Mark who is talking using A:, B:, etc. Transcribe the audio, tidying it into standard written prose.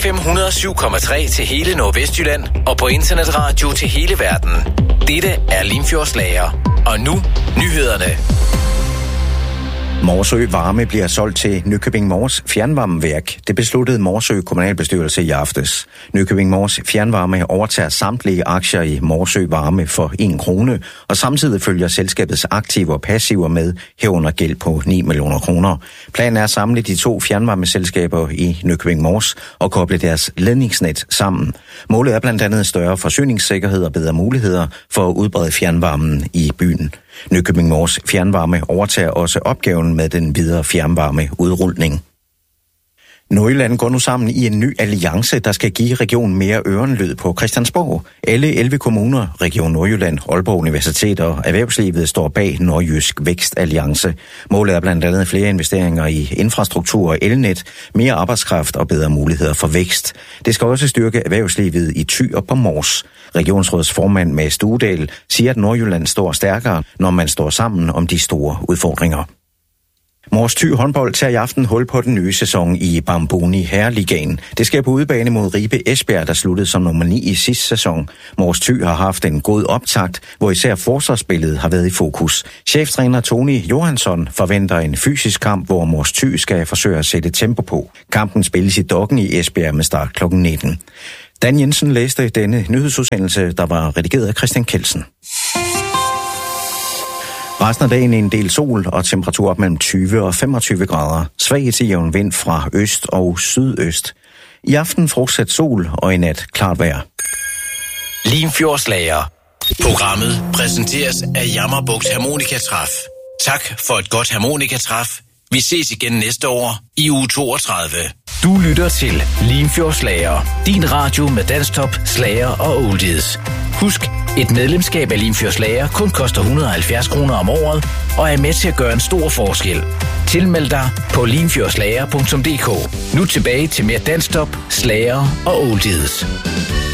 A: FM 107,3 til hele Nordvestjylland og på internetradio til hele verden. Dette er Limfjords Lager. Og nu nyhederne.
B: Morsø Varme bliver solgt til Nykøbing Mors Fjernvarmeværk. Det besluttede Morsø kommunalbestyrelse i aftes. Nykøbing Mors Fjernvarme overtager samtlige aktier i Morsø Varme for 1 krone, og samtidig følger selskabets aktiver og passiver med, herunder gæld på 9 millioner kroner. Planen er at samle de 2 fjernvarmeselskaber i Nykøbing Mors og koble deres ledningsnet sammen. Målet er blandt andet større forsyningssikkerhed og bedre muligheder for at udbrede fjernvarmen i byen. Nykøbing Mors Fjernvarme overtager også opgaven med den videre fjernvarmeudrulning. Nordjylland går nu sammen i en ny alliance, der skal give regionen mere ørenlyd på Christiansborg. Alle 11 kommuner, Region Nordjylland, Aalborg Universitet og erhvervslivet står bag Nordjysk Vækstalliance. Målet er blandt andet flere investeringer i infrastruktur og elnet, mere arbejdskraft og bedre muligheder for vækst. Det skal også styrke erhvervslivet i Thy og på Mors. Regionsrådsformand Mads Duedal siger, at Nordjylland står stærkere, når man står sammen om de store udfordringer. Mors Thy håndbold tager i aften hul på den nye sæson i Bambuni Herreligaen. Det sker på udebane mod Ribe Esbjerg, der sluttede som nummer 9 i sidste sæson. Mors Thy har haft en god optakt, hvor især forsvarsspillet har været i fokus. Cheftræner Tony Johansson forventer en fysisk kamp, hvor Mors Thy skal forsøge at sætte tempo på. Kampen spilles i Dokken i Esbjerg med start kl. 19. Dan Jensen læste denne nyhedsudsendelse, der var redigeret af Christian Kelsen. Resten af dagen en del sol og temperatur op mellem 20 og 25 grader. Svag til jævn vind fra øst og sydøst. I aften fortsat sol og i nat klart vejr.
A: Limfjords Lager. Programmet præsenteres af Jammerbugt Harmonikatræf. Tak for et godt harmonikatræf. Vi ses igen næste år i uge 32. Du lytter til Limfjords Lager. Din radio med dansktop, slager og oldies. Husk, et medlemskab af Limfjords Lager kun koster 170 kroner om året og er med til at gøre en stor forskel. Tilmeld dig på limfjordslager.dk. Nu tilbage til mere dansktop, slager og oldies.